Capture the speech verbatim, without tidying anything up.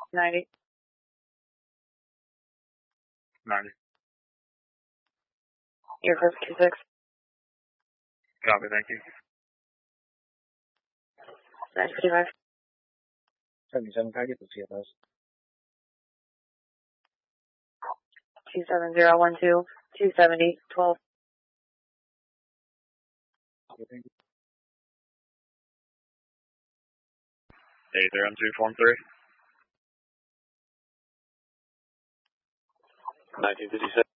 ninety. ninety. Air Force two six. Copy, thank you. nine fifty-five. seventy-seven, can I get the C F S? two seven zero one two, two seventy, twelve. Okay, thank you. eight zero two, form three. nineteen fifty-six.